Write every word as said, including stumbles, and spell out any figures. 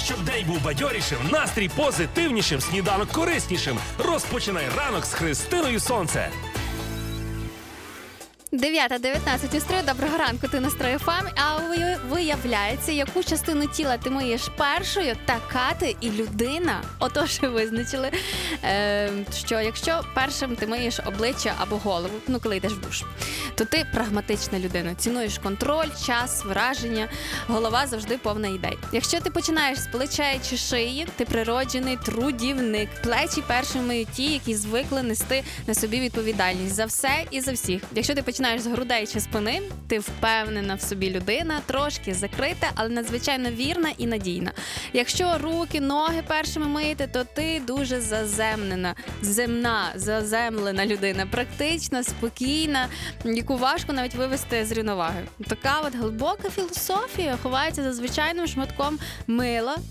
Щоб день був бадьорішим, настрій позитивнішим, сніданок кориснішим. Розпочинай ранок з Христиною Сонце. дев'ята дев'ятнадцять у строю. Доброго ранку, ти на Строї ФМ. А ви- виявляється, яку частину тіла ти миєш першою, така ти і людина. Отож, визначили, е, що якщо першим ти миєш обличчя або голову, ну коли йдеш в душ, то ти прагматична людина. Цінуєш контроль, час, враження. Голова завжди повна ідей. Якщо ти починаєш з плечей чи шиї, ти природжений трудівник. Плечі першими миють ті, які звикли нести на собі відповідальність за все і за всіх. Якщо ти починаєш з грудей чи спини, ти впевнена в собі людина, трошки закрита, але надзвичайно вірна і надійна. Якщо руки, ноги першими миєте, то ти дуже заземнена, земна, заземлена людина, практична, спокійна, яку важко навіть вивести з рівноваги. Така от глибока філософія ховається за звичайним шматком мила